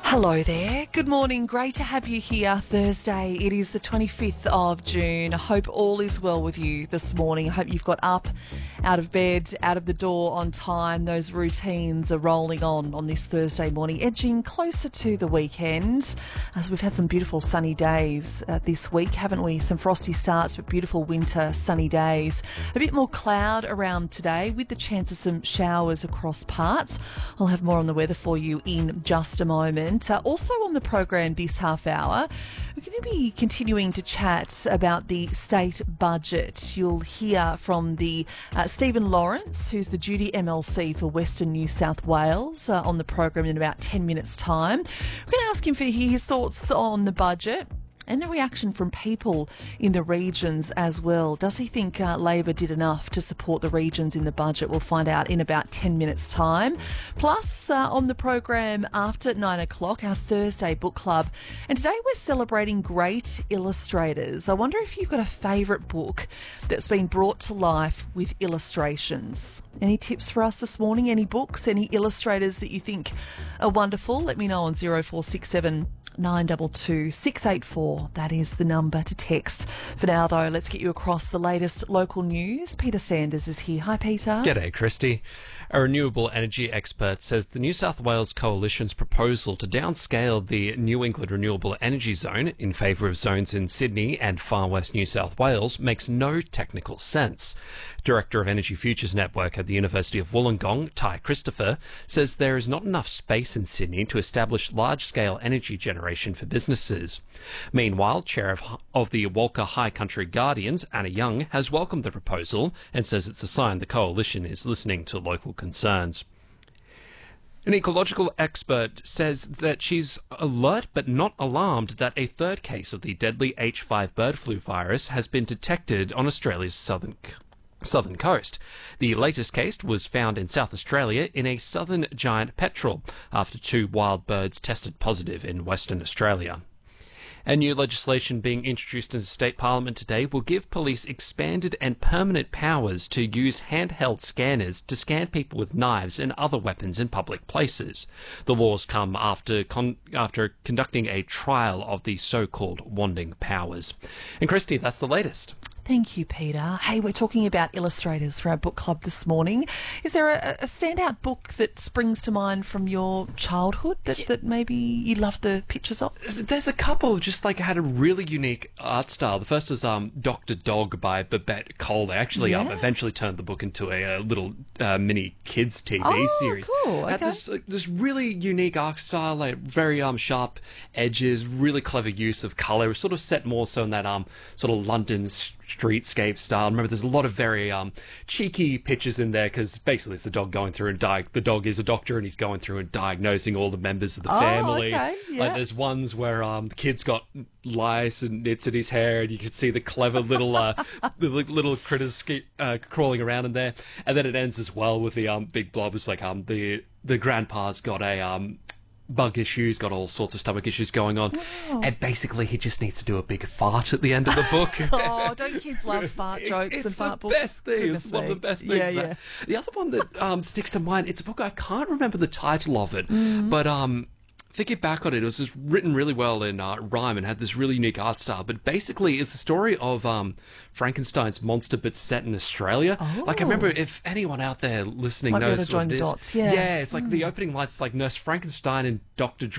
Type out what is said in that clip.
Hello there. Good morning. Great to have you here. Thursday. It is the 25th of June. I hope all is well with you this morning. I hope you've got up, out of bed, out of the door on time. Those routines are rolling on this Thursday morning, edging closer to the weekend. As we've had some beautiful sunny days this week, haven't we? Some frosty starts, but beautiful winter sunny days. A bit more cloud around today with the chance of some showers across parts. I'll have more on the weather for you in just a moment. Also on the program this half hour, we're going to be continuing to chat about the state budget. You'll hear from the Stephen Lawrence, who's the duty MLC for Western New South Wales, on the program in about 10 minutes' time. We're going to ask him for his thoughts on the budget and the reaction from people in the regions as well. Does he think Labor did enough to support the regions in the budget? We'll find out in about 10 minutes' time. Plus, on the program after 9 o'clock, our Thursday book club. And today we're celebrating great illustrators. I wonder if you've got a favourite book that's been brought to life with illustrations. Any tips for us this morning? Any books, any illustrators that you think are wonderful? Let me know on 0467 922 684. That is the number to text. For now, though, let's get you across the latest local news. Peter Sanders is here. Hi, Peter. G'day, Christy. A renewable energy expert says the New South Wales Coalition's proposal to downscale the New England Renewable Energy Zone in favour of zones in Sydney and far west New South Wales makes no technical sense. Director of Energy Futures Network at the University of Wollongong, Ty Christopher, says there is not enough space in Sydney to establish large-scale energy generation for businesses. Meanwhile, Chair of the Walker High Country Guardians, Anna Young, has welcomed the proposal and says it's a sign the Coalition is listening to local concerns. An ecological expert says that she's alert but not alarmed that a third case of the deadly H5 bird flu virus has been detected on Australia's southern coast. The latest case was found in South Australia in a southern giant petrel after 2 wild birds tested positive in Western Australia. And new legislation being introduced into state parliament today will give police expanded and permanent powers to use handheld scanners to scan people with knives and other weapons in public places. The laws come after conducting a trial of the so-called wanding powers. And Christy, that's the latest. Thank you, Peter. Hey, we're talking about illustrators for our book club this morning. Is there a standout book that springs to mind from your childhood that maybe you loved the pictures of? There's a couple just had a really unique art style. The first was Dr. Dog by Babette Cole. They actually eventually turned the book into a little mini kids TV series. Cool. It had this really unique art style, very sharp edges, really clever use of colour. It was sort of set more so in that sort of London streetscape style. Remember, there's a lot of very cheeky pictures in there because basically it's the dog going through and the dog is a doctor and he's going through and diagnosing all the members of the family. Okay, yeah. There's ones where the kid's got lice and nits in his hair and you can see the clever little little critters crawling around in there. And then it ends as well with the big blob. It's like the grandpa's got a bug issues, got all sorts of stomach issues going on. Oh. And basically he just needs to do a big fart at the end of the book. Oh, don't kids love fart jokes and fart books? It's the best thing. It's one of the best things. Yeah. The other one that sticks to mind, it's a book, I can't remember the title of it, but thinking back on it, it was just written really well in rhyme and had this really unique art style. But basically, it's the story of Frankenstein's monster, but set in Australia. Oh. I remember, if anyone out there listening knows what it is. Dots, yeah, it's like the opening lights, like Nurse Frankenstein and Dr.